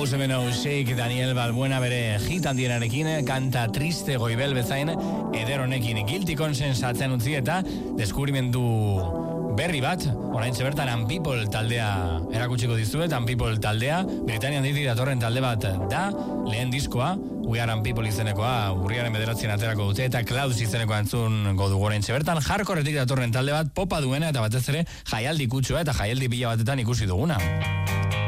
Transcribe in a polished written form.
706 Daniel Balbuena bere hit handienarekin, kanta triste goibel bezain eder honekin Guilty Conscience atzen utzi eta deskubrimendu berri bat, oraintxe bertan Unpeople taldea erakutsiko dizuet. Unpeople taldea Britanian handitik datorren talde bat da, lehen diskoa We Are Unpeople izenekoa urriaren 9 aterako dute eta Klaus izenekoa entzun godu oraintxe bertan. Hardcoretik datorren talde bat, popa duena eta batez ere jaialdi kutsua eta jaialdi pila batetan ikusi duguna.